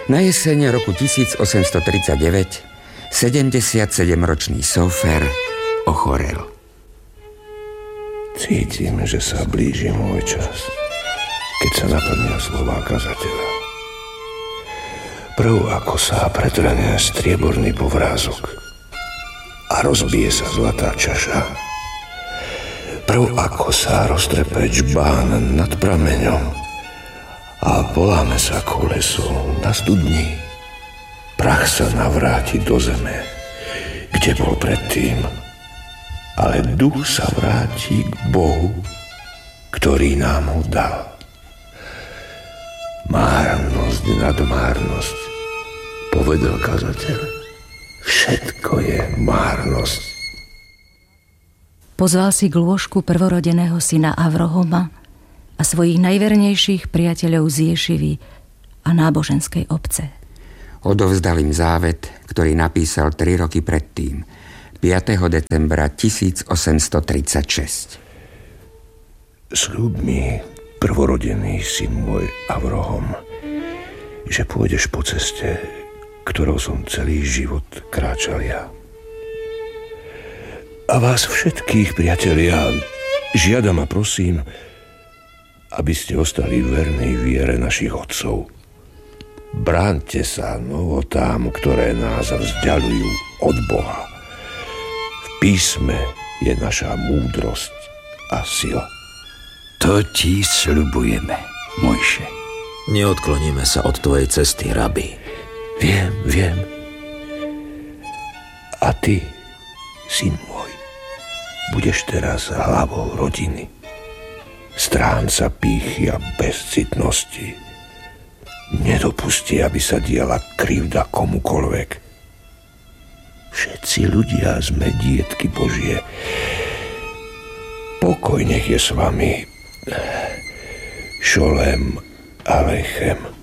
Na jeseň roku 1839 77-ročný Sofer ochorel. Cítim, že sa blíži môj čas, keď sa naplnia slová kazateľa. Prv ako sa pretrhne strieborný povrázok a rozbije sa zlatá čaša. Prv ako sa roztrepe džbán nad prameňom a poláme sa koleso na studni. Prach sa navráti do zeme, kde bol predtým, ale duch sa vráti k Bohu, ktorý nám ho dal. Márnosť nad márnosť, povedal kazateľ. Všetko je márnosť. Pozval si k lôžku prvorodeného syna Avrohoma a svojich najvernejších priateľov z Ješivy a náboženskej obce. Odovzdal im závet, ktorý napísal 3 roky predtým, 5. decembra 1836. Sľub mi, prvorodený syn môj Avrohom, že pôjdeš po ceste, ktorou som celý život kráčal ja. A vás všetkých, priatelia, žiadam a prosím, aby ste ostali verní viere našich otcov. Bránte sa novotám, ktoré nás vzdialujú od Boha. V písme je naša múdrosť a sila. To ti sľubujeme, Mojše. Neodkloníme sa od tvojej cesty, rabi. Viem. A ty, syn môj, budeš teraz hlavou rodiny. Stránca pýchy a bezcitnosti. Nedopusti, aby sa diala krivda komukoľvek. Všetci ľudia sme dietky Božie. Pokoj nech je s vami. Šolem Alechem.